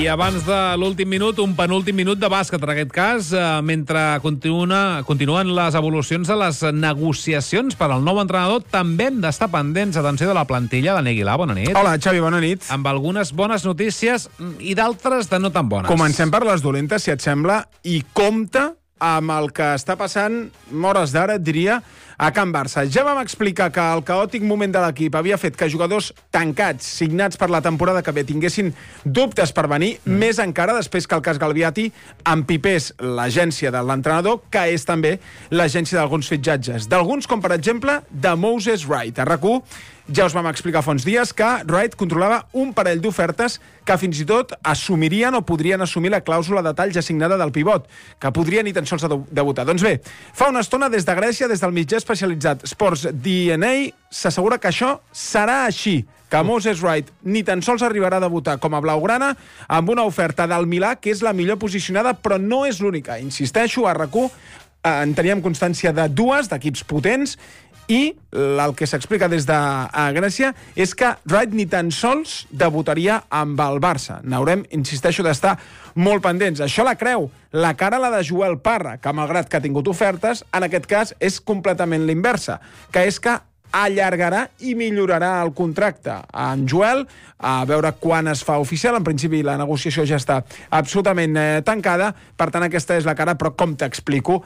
I abans de l'últim minut, un penúltim minut de bàsquet, en aquest cas, mentre continuen les evolucions de les negociacions per al nou entrenador, també hem d'estar pendents, atenció, de la plantilla de Aguilar. Bona nit. Hola, Xavi, bona nit. Amb algunes bones notícies i d'altres de no tan bones. Comencem per les dolentes, si et sembla, i compte amb el que està passant, hores d'ara, et diria, a Can Barça. Ja vam explicar que el caòtic moment de l'equip havia fet que jugadors tancats, signats per la temporada que ve, tinguessin dubtes per venir, més encara després que el cas Galviati empipés l'agència de l'entrenador, que és també l'agència d'alguns fitxatges. D'alguns, com per exemple, de Moses Wright. A RAC1 ja us vam explicar fa uns dies que Wright controlava un parell d'ofertes que fins i tot assumirien o podrien assumir la clàusula de talls assignada del pivot, que podria ni tan sols debutar. Doncs bé, fa una estona des de Grècia, des del mitjà especialitzat Sports DNA, s'assegura que això serà així, que Moses Wright ni tan sols arribarà a debutar com a blaugrana amb una oferta del Milà, que és la millor posicionada, però no és l'única. Insisteixo, a RAC1 en teníem constància de dues, d'equips potents, i el que s'explica des de Grècia és que Wright ni tan sols debutaria amb el Barça. N'haurem, insisteixo, d'estar molt pendents. Això la creu la cara la de Joel Parra, que malgrat que ha tingut ofertes, en aquest cas és completament l'inversa, que és que allargarà i millorarà el contracte en Joel, a veure quan es fa oficial. En principi la negociació ja està absolutament tancada, per tant aquesta és la cara, però com t'explico,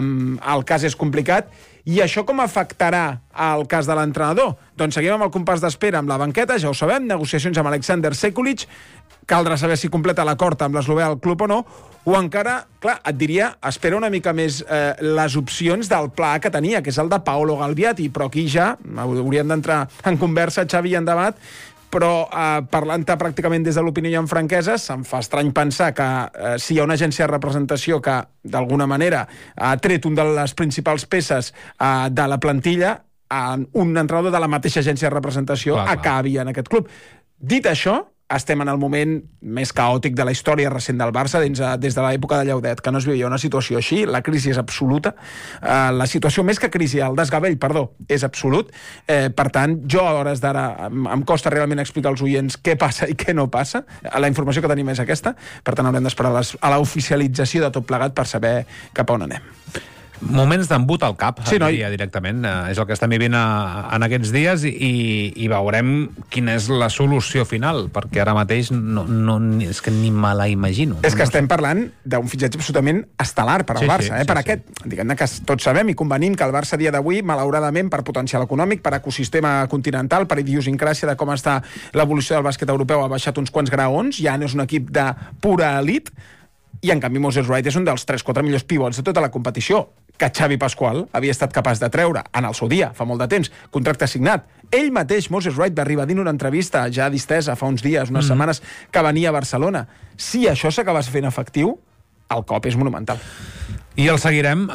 el cas és complicat. I això com afectarà el cas de l'entrenador? Doncs seguim amb el compàs d'espera amb la banqueta, ja ho sabem, negociacions amb Alexander Sekulic, caldrà saber si completa l'acord amb l'eslovè al club o no, o encara, clar, et diria, espera una mica més les opcions del pla que tenia, que és el de Paolo Galviati, però aquí ja hauríem d'entrar en conversa, Xavi, en debat, però parlant-te pràcticament des de l'opinió i amb franquesa, se'm fa estrany pensar que si hi ha una agència de representació que, d'alguna manera, ha tret un de les principals peces de la plantilla, un entrenador de la mateixa agència de representació acabi en aquest club. Dit això, estem en el moment més caòtic de la història recent del Barça, des de l'època de Llaudet, que no es vivia una situació així. La crisi és absoluta. La situació, més que crisi, el desgavell, perdó, és absolut. Per tant, jo a hores d'ara em costa realment explicar als oients què passa i què no passa. La informació que tenim és aquesta. Per tant, haurem d'esperar a l'oficialització de tot plegat per saber cap a on anem. Moments d'embut al cap, sí, diria directament. És el que estem vivint en aquests dies i veurem quina és la solució final, perquè ara mateix és que ni me la imagino. És que estem parlant d'un fitxatge absolutament estel·lar per al Barça. Per aquest, diguem-ne que tots sabem i convenim que el Barça a dia d'avui, malauradament, per potencial econòmic, per ecosistema continental, per idiosincràsia de com està l'evolució del bàsquet europeu, ha baixat uns quants graons, ja no és un equip de pura elit, i en canvi Moses Wright és un dels 3-4 millors pivots de tota la competició, que Xavi Pasqual havia estat capaç de treure en el seu dia, fa molt de temps, contracte signat. Ell mateix, Moses Wright, va arribar a dir en una entrevista ja distesa fa uns dies, unes setmanes, que venia a Barcelona. Si això s'acabés fent efectiu, el cop és monumental. I el seguirem.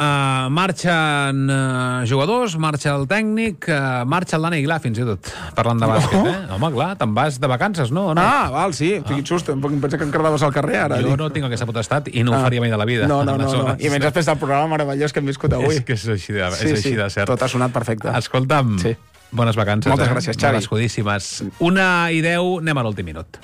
Marxen jugadors, marxa el tècnic, marxa el Dani Aguilar, fins i tot, parlant de bàsquet. Home, clar, te'n vas de vacances, no? Val, sí, tinc susto. Em penso que encardaves al carrer, ara. Jo no tinc aquesta potestat i no ho faria mai de la vida. No. I menys després del programa meravellós que hem viscut avui. És que és així de cert. Tot ha sonat perfecte. Escolta'm, bones vacances. Moltes gràcies, Xavi. Merescudíssimes. 1:10, anem a l'últim minut.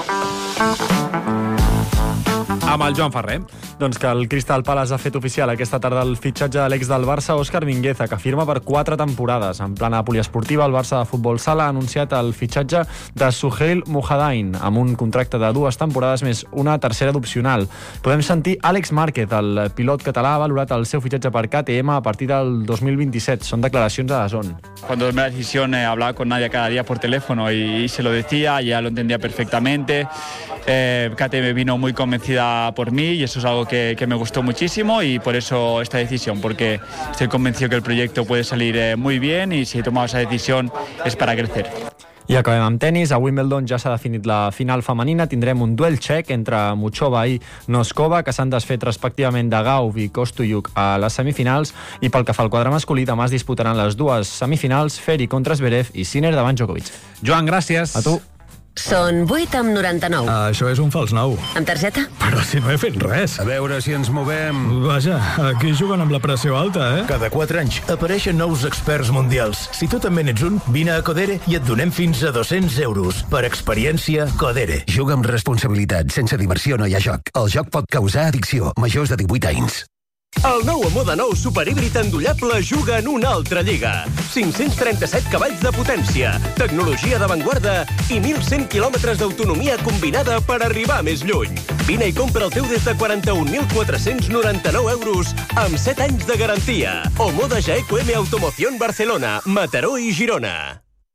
Amb el Joan Ferrer. Doncs que el Crystal Palace ha fet oficial aquesta tarda el fitxatge de l'ex del Barça, Òscar Mingueza, que firma per 4 temporades. En plana poliesportiva, el Barça de Futbol Sala ha anunciat el fitxatge de Suheil Moujahedine, amb un contracte de 2 temporades més una tercera d'opcional. Podem sentir Àlex Márquez, el pilot català, ha valorat el seu fitxatge per KTM a partir del 2027. Són declaracions a DAZN. Cuando tomé la decisión hablaba con Nadia cada día por teléfono y se lo decía, ya lo entendía perfectamente. KTM vino muy convencida por mí y eso es algo que me gustó muchísimo y por eso esta decisión, porque estoy convencido que el proyecto puede salir muy bien y si he tomado esa decisión es para crecer. I acabem amb tenis. A Wimbledon ja s'ha definit la final femenina. Tindrem un duel txec entre Muchova i Noskova, que s'han desfet respectivament de Gauff i Kostyuk a les semifinals. I pel que fa al quadre masculí, demà es disputaran les dues semifinals, Ferry contra Zverev i Sinner davant Djokovic. Joan, gràcies. A tu. Són 8,99. Això és un fals 9. Amb targeta? Però si no he fet res. A veure si ens movem. Vaja, aquí juguen amb la pressió alta, Cada 4 anys apareixen nous experts mundials. Si tu també n'ets un, vine a Codere i et donem fins a 200 euros. Per experiència, Codere. Juga amb responsabilitat. Sense diversió no hi ha joc. El joc pot causar addicció. Majors de 18 anys. El nou Moda Nou superhíbrid endollable juga en una altra lliga. 537 cavalls de potència, tecnologia d'avantguarda i 1.100 quilòmetres d'autonomia combinada per arribar més lluny. Vine i compra el teu des de 41.499 euros amb 7 anys de garantia. O Moda Jaeco M Automoción Barcelona, Mataró i Girona.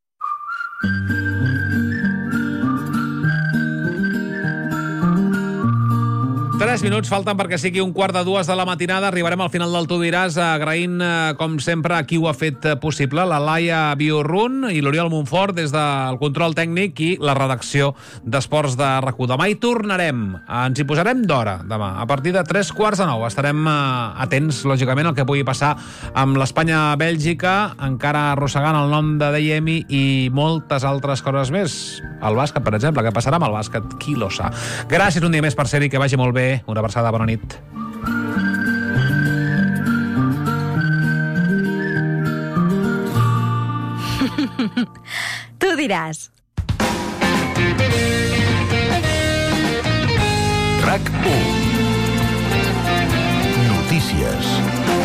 3 minuts falten perquè sigui 1:45 de la matinada. Arribarem al final del Tu diràs agraint, com sempre, a qui ho ha fet possible, la Laia Biorrun i l'Oriol Montfort des del control tècnic i la redacció d'Esports de RAC1. Demà hi tornarem. Ens hi posarem d'hora, demà. A partir de 8:45 estarem atents, lògicament, al que pugui passar amb l'Espanya-Bèlgica, encara arrossegant el nom de Deyemi i moltes altres coses més. El bàsquet, per exemple, què passarà amb el bàsquet? Qui lo sa. Gràcies un dia més per ser-hi, que vagi molt bé. Una abraçada, bona nit. Tu diràs. RAC1. Notícies.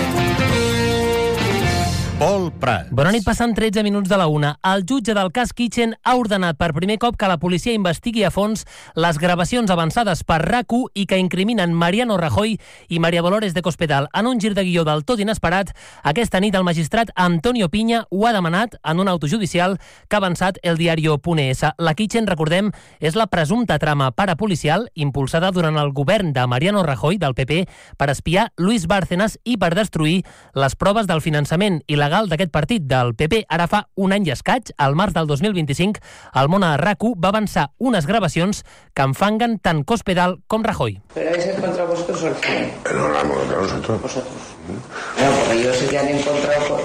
Pol Prat. Bona nit, passant 13 minuts de la 1. El jutge del cas Kitchen ha ordenat per primer cop que la policia investigui a fons les gravacions avançades per RAC1 i que incriminen Mariano Rajoy i María Dolores de Cospedal. En un gir de guió del tot inesperat, aquesta nit el magistrat Antonio Piña ho ha demanat en un auto judicial que ha avançat el diario.es. La Kitchen, recordem, és la presumpta trama parapolicial impulsada durant el govern de Mariano Rajoy, del PP, per espiar Luis Bárcenas i per destruir les proves del finançament il·legal d'aquest partit del PP. Ara fa un any i escaig, al març del 2025, el món a RAC1 va avançar unes gravacions que enfanguen tant Cospedal com Rajoy. ¿Pero habéis encontrado vosotros el fin? Pero no la hemos encontrado nosotros. Vosotros. Bueno, porque yo sé que han encontrado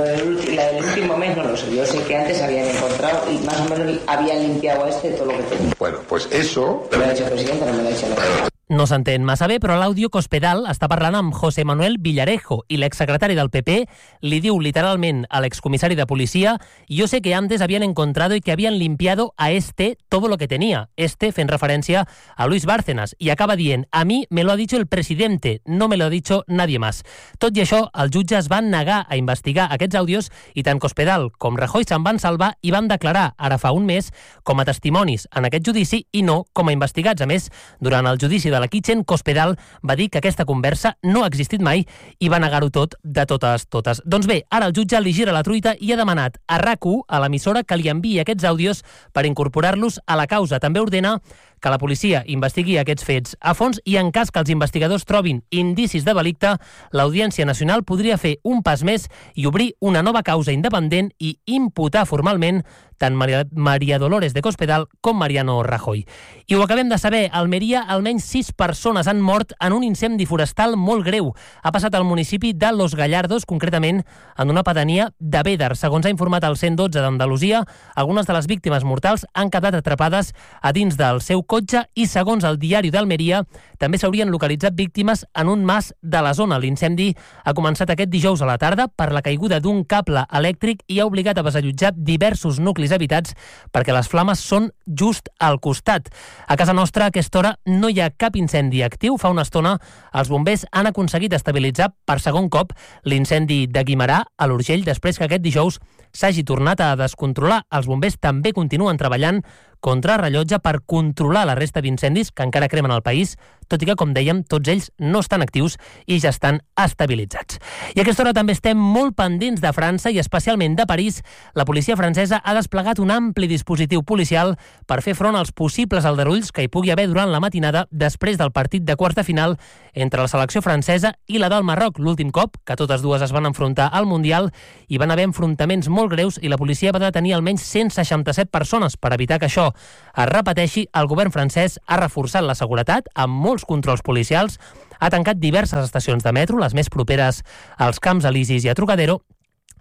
la del último mes, no lo sé. Yo sé que antes habían encontrado y más o menos habían limpiado todo lo que tenía. Bueno, pues eso... Me lo ha dicho el presidente, no me lo ha dicho la... No s'entén massa bé, però l'àudio Cospedal està parlant amb José Manuel Villarejo i l'exsecretari del PP li diu literalment a l'excomissari de policia: yo sé que antes habían encontrado y que habían limpiado a todo lo que tenía. Fent referència a Luis Bárcenas. I acaba dient: a mí me lo ha dicho el presidente, no me lo ha dicho nadie más. Tot i això, els jutges van negar a investigar aquests àudios i tant Cospedal com Rajoy se'n van salvar i van declarar ara fa un mes com a testimonis en aquest judici i no com a investigats. A més, durant el judici de la Kitchen, Cospedal va dir que aquesta conversa no ha existit mai i va negar-ho tot de totes. Doncs bé, ara el jutge li gira la truita i ha demanat a RAC1, a l'emissora, que li enviï aquests àudios per incorporar-los a la causa. També ordena que la policia investigui aquests fets a fons i en cas que els investigadors trobin indicis de delicte, l'Audiència Nacional podria fer un pas més i obrir una nova causa independent i imputar formalment tant María Dolores de Cospedal com Mariano Rajoy. I ho acabem de saber, a Almeria almenys 6 persones han mort en un incendi forestal molt greu. Ha passat al municipi de Los Gallardos, concretament en una pedania de Béder. Segons ha informat el 112 d'Andalusia, algunes de les víctimes mortals han quedat atrapades a dins del seu cotxe i, segons el diari d'Almeria, també s'haurien localitzat víctimes en un mas de la zona. L'incendi ha començat aquest dijous a la tarda per la caiguda d'un cable elèctric i ha obligat a desallotjar diversos nuclis habitats perquè les flames són just al costat. A casa nostra a aquesta hora no hi ha cap incendi actiu. Fa una estona els bombers han aconseguit estabilitzar per segon cop l'incendi de Guimerà a l'Urgell després que aquest dijous s'hagi tornat a descontrolar. Els bombers també continuen treballant contra rellotge per controlar la resta d'incendis que encara cremen al país, tot i que, com dèiem, tots ells no estan actius i ja estan estabilitzats. I a aquesta hora també estem molt pendents de França i especialment de París. La policia francesa ha desplegat un ampli dispositiu policial per fer front als possibles aldarulls que hi pugui haver durant la matinada després del partit de quarts de final entre la selecció francesa i la del Marroc. L'últim cop, que totes dues es van enfrontar al Mundial, hi van haver enfrontaments molt greus i la policia va detenir almenys 167 persones. Per evitar que això es repeteixi, el govern francès ha reforçat la seguretat amb molts controls policials, ha tancat diverses estacions de metro, les més properes als Camps Elisis i a Trocadero,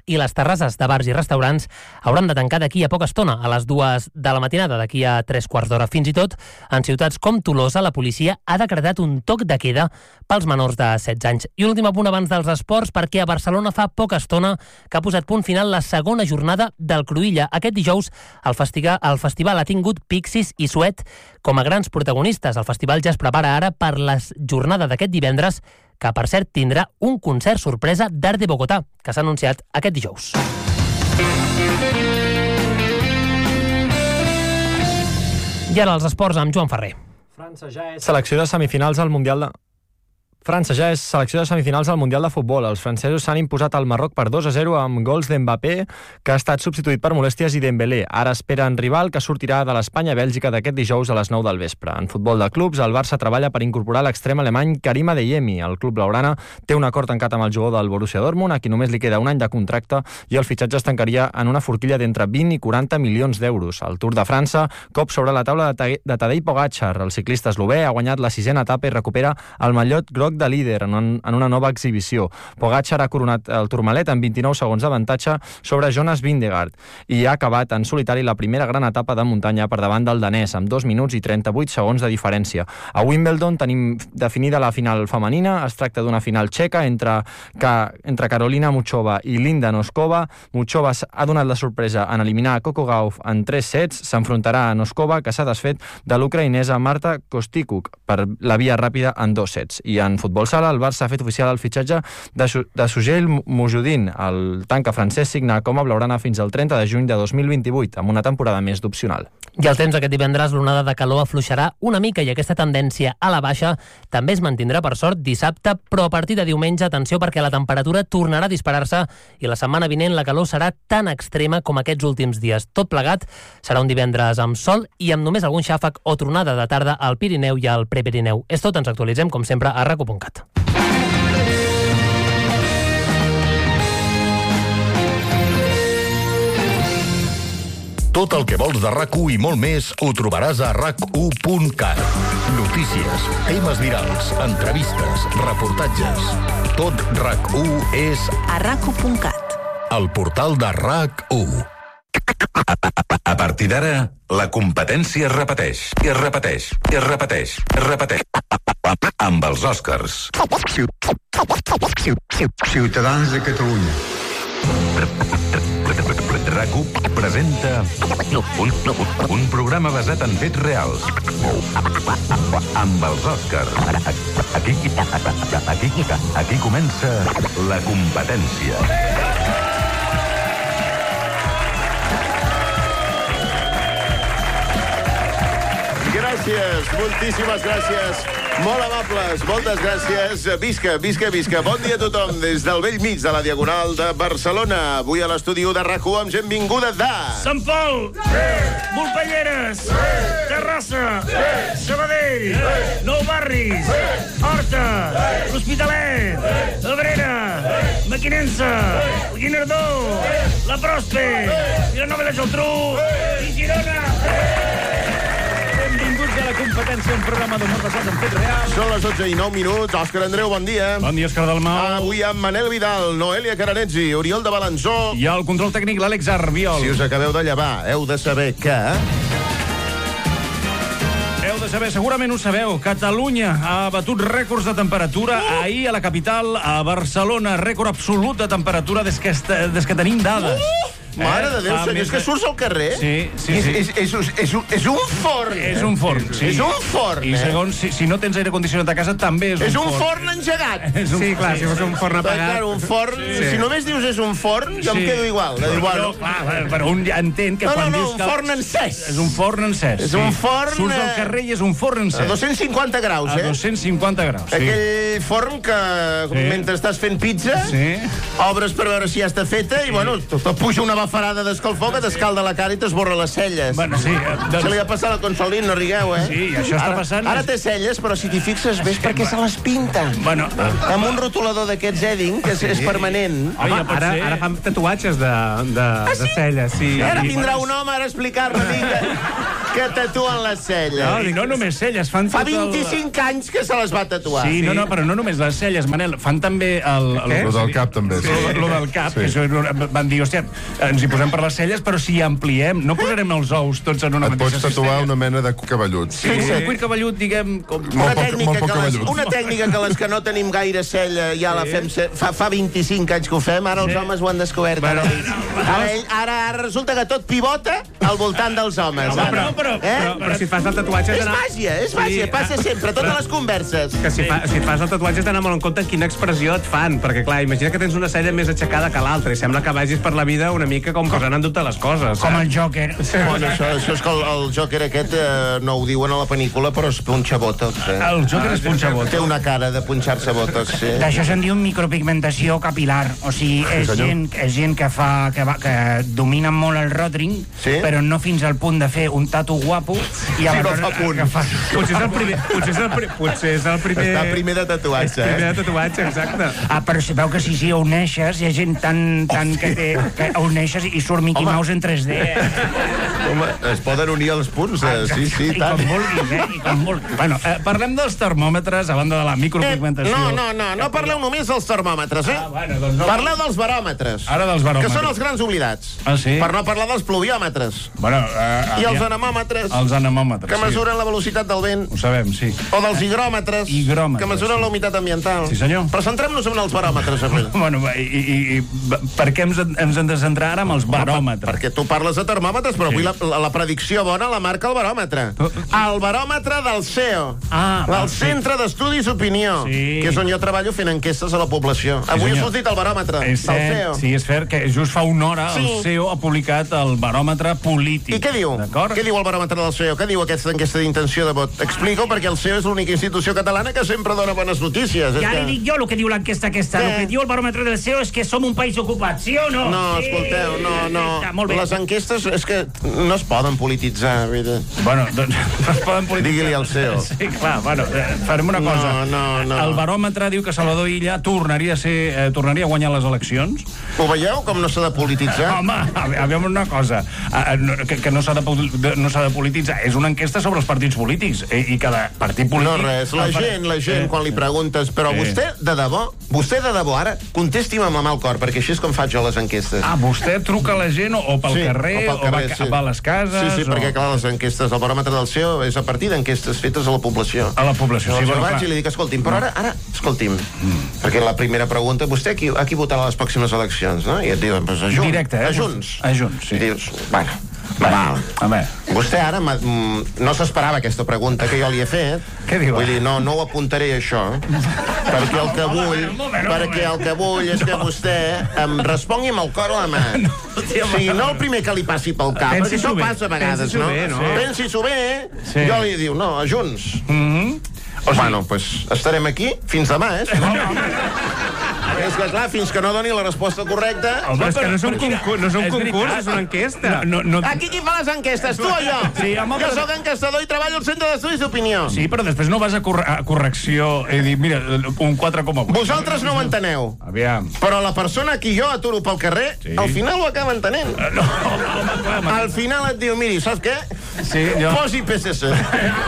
i les terrasses de bars i restaurants hauran de tancar d'aquí a poca estona, a les 2 de la matinada, d'aquí a 3/4 d'hora. Fins i tot, en ciutats com Tolosa, la policia ha decretat un toc de queda pels menors de 16 anys. I un últim apunt abans dels esports, perquè a Barcelona fa poca estona que ha posat punt final la segona jornada del Cruïlla. Aquest dijous el festival ha tingut Pixies i Suet com a grans protagonistes. El festival ja es prepara ara per la jornada d'aquest divendres, que per cert tindrà un concert sorpresa d'Art de Bogotà, que s'ha anunciat aquest dijous. I ara els esports amb Joan Ferrer. França ja és selecció de semifinals al Mundial de Futbol. Els francesos s'han imposat al Marroc per 2-0 amb gols d'Mbappé, que ha estat substituït per molèsties, i Dembélé. Ara esperen rival, que sortirà de l'Espanya-Bèlgica d'aquest dijous a les 9 del vespre. En futbol de clubs, el Barça treballa per incorporar l'extrem alemany Karim Adeyemi. El club blaugrana té un acord tancat amb el jugador del Borussia Dortmund, a qui només li queda un any de contracte, i el fitxatge es tancaria en una forquilla d'entre 20 i 40 milions d'euros. El Tour de França, cop sobre la taula de Tadej Pogačar. El ciclista eslové ha guanyat la 6ª etapa i recupera el mallot groc de líder en una nova exhibició. Pogačar ha coronat el Tourmalet amb 29 segons d'avantatge sobre Jonas Vingegaard i ha acabat en solitari la primera gran etapa de muntanya per davant del danès, amb 2 minuts i 38 segons de diferència. A Wimbledon tenim definida la final femenina. Es tracta d'una final txeca entre Karolina Muchova i Linda Noskova. Muchova ha donat la sorpresa en eliminar Coco Gauff en 3 sets. S'enfrontarà a Noskova, que s'ha desfet de l'ucraïnesa Marta Kostikuk per la via ràpida en 2 sets. I en futbol sala, el Barça ha fet oficial el fitxatge de Souheil Moujoudine. El tanca francès signa com a blaugrana fins al 30 de juny de 2028, amb una temporada més d'opcional. I el temps aquest divendres, l'onada de calor afluixarà una mica i aquesta tendència a la baixa també es mantindrà, per sort, dissabte, però a partir de diumenge, atenció, perquè la temperatura tornarà a disparar-se i la setmana vinent la calor serà tan extrema com aquests últims dies. Tot plegat serà un divendres amb sol i amb només algun xàfec o tronada de tarda al Pirineu i al Prepirineu. És tot, ens actualitzem, com sempre, a raco.cat. Tot el que vols de RAC1 i molt més ho trobaràs a rac1.cat. Notícies, temes virals, entrevistes, reportatges. Tot RAC1 és a rac1.cat. El portal de RAC1. A partir d'ara, la competència es repeteix, i es repeteix, i es repeteix, i es repeteix. Amb els Oscars. Ciutadans de Catalunya. RAC1 presenta un programa basat en fets reals. Amb els Oscars. Aquí comença la competència. Gràcies, moltíssimes gràcies. Molt amables, moltes gràcies. Visca, visca, visca. Bon dia a tothom des del vell mig de la Diagonal de Barcelona. Avui a l'estudi de RAC1 amb gent vinguda de... Sant Pol! Volpelleres! Terrassa! Sabadell! Nou Barris! Horta! L'Hospitalet! Abrera! Mequinensa! Guinardó! La Prospe! Vilanova i la Geltrú! I Girona! Benvinguts a la competència, un programa d'humor basat en fets reals. Són les 12:09. Òscar Andreu, bon dia. Bon dia, Òscar Dalmau. Avui amb Manel Vidal, Noelia Caranetzi, Oriol de Balanzó. I al control tècnic, l'Àlex Arbiol. Si us acabeu de llevar, heu de saber que... Heu de saber, segurament ho sabeu, Catalunya ha batut rècords de temperatura ahir a la capital, a Barcelona. Rècord absolut de temperatura des que tenim dades. Mare de Déu, senyor, és que surts al carrer? Sí. És un forn. És un forn, sí. És un forn, I segons, si no tens aire condicionat a casa, també és un forn. És un forn engegat. Sí, clar, si fos un forn apagat. Clar, un forn, si només dius és un forn, jo em quedo igual. Però un ja entén que quan dius que... No, un forn encès. És un forn encès. És un forn... Surts al carrer i és un forn encès. A 250 graus, A 250 graus, sí. Aquell forn que, mentre estàs fent pizza, obres per veure si ja està feta i, bueno, te puja una bafarada d'escalfor que t'escalda la cara i t'esborra les celles. Bueno, sí. Se li ha passat al Consolín, no rigueu, Sí, això està passant. Ara té celles, però si t'hi fixes, ves perquè se les pinta. Bueno. Amb un rotulador d'aquests Edding, que és permanent. Home, ara fan tatuatges de celles. Ara vindrà un home a explicar-me a mi que... que tatuen les celles. No només celles, fan Fa tot el... 25 anys que se les va tatuar. Sí, no, però no només les celles, Manel, fan també Lo del cap, també. Lo del cap, que això van dir, hòstia, ens hi posem per les celles, però si ampliem, no posarem els ous tots en una mateixa cistella. Et pots tatuar una mena de cavallut. Sí, un cuir cavallut, diguem... Una tècnica que les que no tenim gaire cella ja la fem... Fa 25 anys que ho fem, ara els homes ho han descobert. Ara resulta que tot pivota al voltant dels homes. Però si et fas el tatuatge... És màgia, passa sempre, totes les converses. Que si et fas el tatuatge has d'anar molt en compte quina expressió et fan, perquè clar, imagina que tens una cella més aixecada que l'altra i sembla que vagis per la vida una mica com posant en dubte les coses. Com el Joker. Bueno, això és que el Joker aquest no ho diuen a la pel·lícula, però es punxa botox. El Joker es punxa botox. Té una cara de punxar-se botox, sí. D'això se'n diu micropigmentació capilar. O sigui, és gent que domina molt el rotring, però no fins al punt de fer un tatu guapo i a no fa punt. Potser és el primer... Està primer de tatuatge, Primer de tatuatge, exacte. Però si veu que si ho uneixes, hi ha gent tan que ho uneixes i surt Mickey Mouse en 3D. Home, es poden unir els punts, sí, tant. I com vulguis, Bueno, parlem dels termòmetres a banda de la micropigmentació. No parleu només dels termòmetres, Parleu dels baròmetres. Ara dels baròmetres. Que són els grans oblidats. Ah, sí? Per no parlar dels pluviòmetres. I els anemòmetres. Els anemòmetres, que mesuren la velocitat del vent. Ho sabem, sí. O dels higròmetres. Que mesuren la humitat ambiental. Sí, senyor. Però centrem-nos en els baròmetres, avui. Bueno, i per què ens hem de centrar ara amb els baròmetres? Perquè tu parles de termòmetres, però avui la predicció bona la marca el baròmetre. El baròmetre del CEO. Del Centre d'Estudis Opinió. Que és on jo treballo fent enquestes a la població. Avui ha sortit el baròmetre del CEO. Sí, és cert que just fa una hora el CEO ha publicat el baròmetre polític. I què diu? Què diu el baròmetre del CEO? Què diu aquesta enquesta d'intenció de vot? Explico, perquè el CEO és l'única institució catalana que sempre dona bones notícies. Ja li dic jo el que diu l'enquesta aquesta. El que diu el baròmetre del CEO és que som un país ocupat, sí o no? No, escolteu, no. Les enquestes és que no es poden polititzar. Bueno, doncs no es poden polititzar. Digui-li al CEO. Sí, clar, bueno, farem una cosa. No. El baròmetre diu que Salvador Illa tornaria a guanyar les eleccions. Ho veieu, com no s'ha de polititzar? Home, aviam una cosa, que no s'ha de polititzar. És una enquesta sobre els partits polítics, i cada partit polític... No, res, la gent, quan li preguntes, però vostè de debò, ara, contesti'm amb el cor, perquè així és com faig jo les enquestes. Vostè truca a la gent o pel carrer, o va a les cases... Sí, perquè clar, les enquestes, el baròmetre del CEO és a partir d'enquestes fetes a la població. A la població, sí, bueno, clar. Vaig i li dic, escolti'm, però ara, escolti'm, perquè la primera pregunta, vostè a qui votarà a les pròximes eleccions, no? I et diuen, doncs a Junts. Directe, A Junts, sí. I dius, bueno, val. Vostè ara no s'esperava aquesta pregunta que jo li he fet. Què diu? Vull dir, no ho apuntaré, això, perquè el que vull és que vostè em respongui amb el cor a la mà. Sí, no el primer que li passi pel cap, perquè això passa a vegades, no? Pensi-s'ho bé. Jo li diu, no, a Junts. Bueno, doncs estarem aquí fins demà, És que, clar, fins que no doni la resposta correcta... Però és que no és un concurs, és una enquesta. Aquí qui fa les enquestes, tu o jo? Jo soc enquestador i treballo al Centre d'Estudis d'Opinió. Sí, però després no vas a correcció i dir, mira, un 4,8. Vosaltres no ho enteneu. Aviam. Però la persona a qui jo aturo pel carrer, al final ho acaba entenent. Al final et diu, miri, saps què? Posi PSC.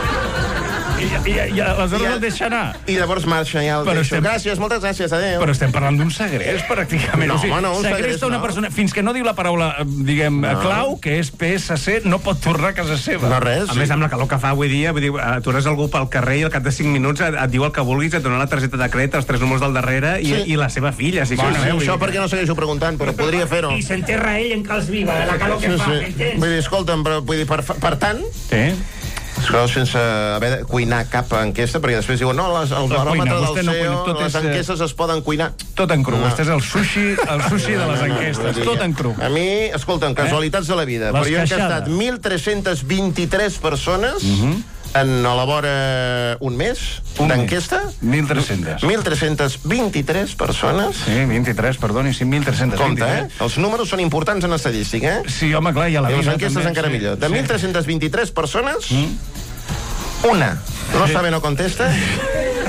I aleshores el deixa anar. I llavors marxa, ja el deixo. Gràcies, moltes gràcies, adéu. Però estem parlant d'un segrest, pràcticament. No, un segrest una persona, fins que no diu la paraula, diguem, clau, que és PSC, no pot tornar a casa seva. No, res. A més, amb la calor que fa avui dia, vull dir, atures algú pel carrer i al cap de 5 minuts et diu el que vulguis, et dona la targeta de crèdit, els 3 números del darrere i la seva filla. Això perquè no segueixo preguntant, però podria fer-ho. I s'enterra ell en calç viva, de la calor que fa, entens? Vull dir, escolta'm, per tant... sense haver de cuinar cap enquesta, perquè després diuen, no, el baròmetre del CEO, les enquestes es poden cuinar. Tot en cru, vostè és el sushi de les enquestes, tot en cru. A mi, escolta'm, casualitats de la vida, però jo he enquestat 1.323 persones en a la vora un mes d'enquesta. 1.300. 1.323 persones. Sí, 23, perdoni, sí, 1.323. Compte, Els números són importants en estadística, Sí, home, clar, i a la vida. I les enquestes encara millor. De 1.323 persones, una no sabe, no contesta,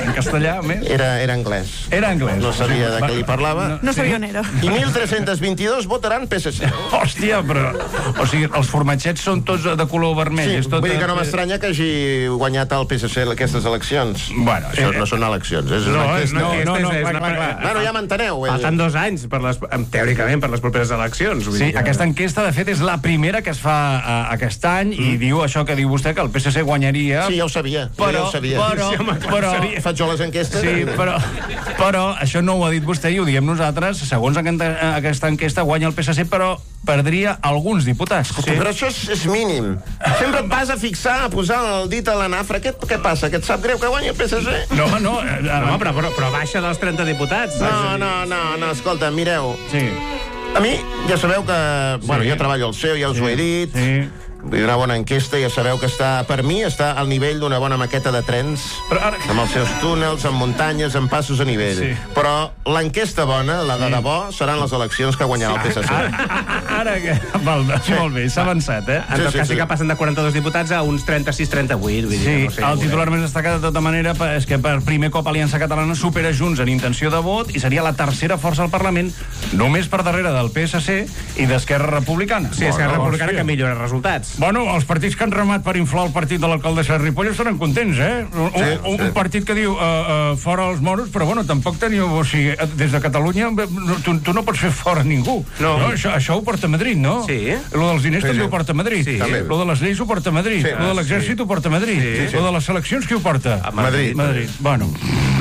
En castellà, més? Era anglès. Era anglès. No sabia de què li parlava. No sabia on era. I 1.322 votaran PSC. Hòstia, però... O sigui, els formatgets són tots de color vermell. Sí, vull dir que no m'estranya que hagi guanyat el PSC aquestes eleccions. Bueno, això no són eleccions, és una enquesta. Bueno, ja m'enteneu. Falten 2 anys, teòricament, per les properes eleccions. Sí, aquesta enquesta, de fet, és la primera que es fa aquest any i diu això que diu vostè, que el PSC guanyaria... Sí, ja ho sabia. Però faig jo les enquestes. Sí, però això no ho ha dit vostè i ho diem nosaltres. Segons aquesta enquesta guanya el PSC, però perdria alguns diputats. Sí. Però això és mínim. Sempre et vas a fixar, a posar el dit a la nafra. Què passa? Que et sap greu que guanyi el PSC? No, però baixa dels 30 diputats. No, escolta, mireu. Sí. A mi, ja sabeu que... Bueno, jo treballo al CEO, ja us ho he dit. Sí. Vull dir, una bona enquesta, ja sabeu que per mi està al nivell d'una bona maqueta de trens, amb els seus túnels, amb muntanyes, amb passos a nivell. Sí. Però l'enquesta bona, la de debò, seran les eleccions que guanyarà el PSC. Ara que... Molt bé, s'ha avançat, eh? En tot cas, sí que passen de 42 diputats a uns 36-38. Sí, el titular més destacat, de tota manera, és que per primer cop Aliança Catalana supera Junts en intenció de vot i seria la tercera força al Parlament, només per darrere del PSC i d'Esquerra Republicana. Sí, Esquerra Republicana que millora resultats. Bueno, els partits que han remat per inflar el partit de l'alcaldessa de Ripoll estaran contents, eh? Un partit que diu fora els moros, però bueno, tampoc teniu... O sigui, des de Catalunya tu no pots fer fora ningú. No, això ho porta Madrid, no? Sí. Lo dels diners també ho porta Madrid. Sí. Lo de les lleis ho porta Madrid. Lo de l'exèrcit ho porta Madrid. Lo de les seleccions qui ho porta? Madrid. Bueno.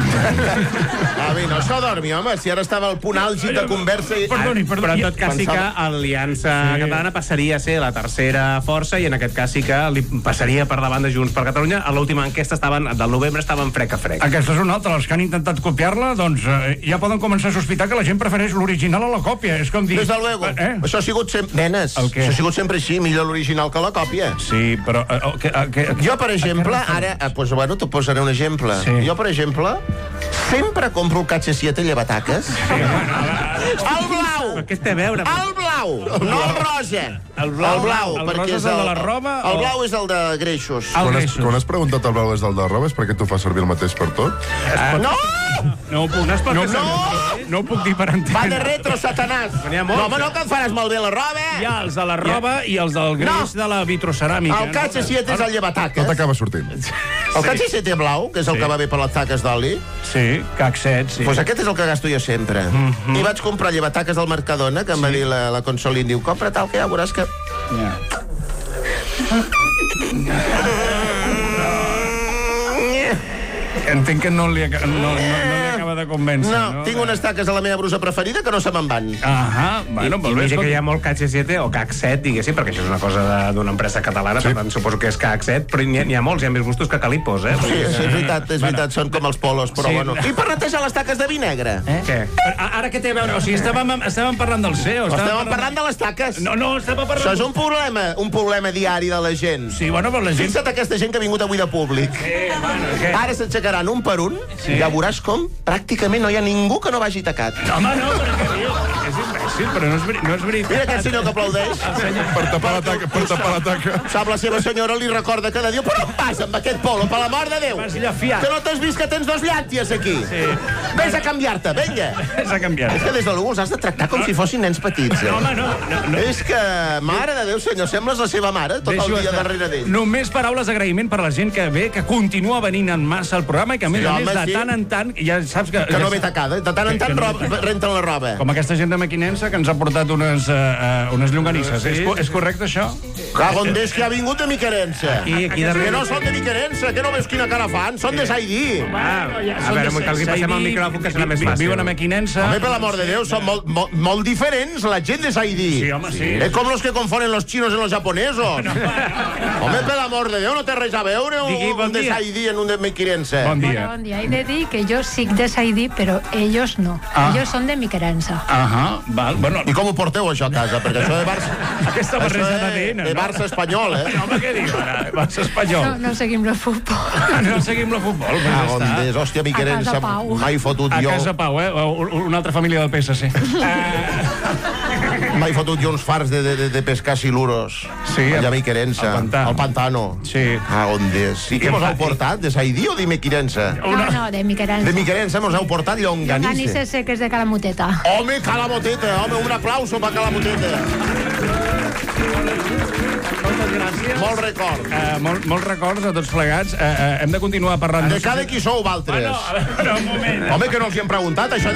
No s'ho dormi, home, si ara estava al punt àlgid de conversa... Perdoni. Però en tot cas sí que Aliança Catalana passaria a ser la tercera força i en aquest cas sí que li passaria per davant de Junts per Catalunya. A l'última enquesta del novembre estaven frec a frec. Aquesta és una altra. Els que han intentat copiar-la, doncs ja poden començar a sospitar que la gent prefereix l'original a la còpia. És com dir... Des de luego. Això ha sigut sempre... Nenes, això ha sigut sempre així, millor l'original que la còpia. Sí, però... Jo, per exemple, ara... Doncs, bueno, t'ho posaré un exemple. Jo, per exemple, sempre compro el KH7 llevataques. El blau! Què té a veure? El blau! No el rosa. El blau, perquè és el de la roba. El blau és el de greixos. Quan has preguntat el blau és el de roba, és perquè tu fas servir el mateix per tot? No! No ho puc dir per entendre. Va de retro, Satanàs. No, home, no, que et faràs malbé la roba. Hi ha els de la roba i els del greix de la vitroceràmica. El KH7 és el llevataques. Tot acaba sortint. El KH7 blau, que és el que va bé per les taques d'oli. Sí, KH7, sí. Doncs aquest és el que gasto jo sempre. I vaig comprar llevataques del Mercadona, que em va dir la Consolín, diu, compra tal, que ja veuràs que... Entenc que no li acaba de convèncer, no? Tinc unes taques a la meva brusa preferida que no se me'n van. Bueno, molt bé. I mira que hi ha molt KH7 o KH7, diguéssim, perquè això és una cosa d'una empresa catalana, per tant, suposo que és KH7, però n'hi ha molts, hi ha més gustos que calipos, eh? Sí, és veritat, són com els polos, però bueno. I per netejar les taques de vi negre? Què? Ara què té a veure? O sigui, estàvem parlant del CEO. Estàvem parlant de les taques. No, estàvem parlant... Això és un problema diari de la gent. Sí, bueno, però la gent... Fixa't aquesta gent que ha vingut avui de públic. Ara s'aixecaran un per un, ja veuràs com pràcticament no hi ha ningú que no vagi tacat. Home, no, perquè és imbècil, però no és veritat. Mira aquest senyor que aplaudeix. Per tapar la taca. Sap, la seva senyora li recorda cada dia, però on vas amb aquest polo, per la mort de Déu? Que no t'has vist que tens 2 llànties aquí? Vés a canviar-te, vinga. Vés a canviar-te. És que des de l'Ugo els has de tractar com si fossin nens petits. Home, no. És que, mare de Déu, senyor, sembles la seva mare tot el dia darrere d'ell. Només paraules d'agraïment per la gent que ve, que continua venint en massa al programa i que a més de tant en tant, ja saps que... Que no ve tacada, de tant en tant renten la roba. Com aquesta gent de Mequinensa que ens ha portat unes llonganisses. És correcte, això? On és que ha vingut de Miquerensa? Que no són de Miquerensa, que no veus quina cara fan? Són de Saidí. A veure, que els passem el micròfon, que serà més fàcil. Viuen a Mequinensa. Home, per l'amor de Déu, són molt diferents, la gent de Saidí. Sí, home, sí. És com los que confonen los chinos en los japonesos. Home, per l'amor de Déu, no té res a veure un de Saidí en un de Mequinensa. Bon dia. Bon dia. He de dir que yo sí de Saidí, però ellos no. Ellos són de Miquerensa. Bueno. I com ho porteu, això, a casa? Perquè això de Barça... Aquesta barreja d'ADN, de Barça espanyol, eh? Home, què diu ara? Barça espanyol. No seguim el futbol. No seguim el futbol. Hòstia, Miquerensa, mai fotut jo. A Casa Pau, eh? Una altra família del PSC. M'he fotut jo uns fars de pescar siluros. Sí, allà a Miquerença. Al Pantano. Sí. On és? I què mos heu portat? De Saidí o de Miquerença? No, de Miquerença. De Miquerença mos heu portat llonganisses. Llonganisses seques de Calamoteta. Home, Calamoteta! Home, un aplauso per Calamoteta. Moltes gràcies. Molt record. Molts records a tots plegats. Hem de continuar parlant... De cada qui sou, valtres? Un moment. Home, que no els hi hem preguntat, això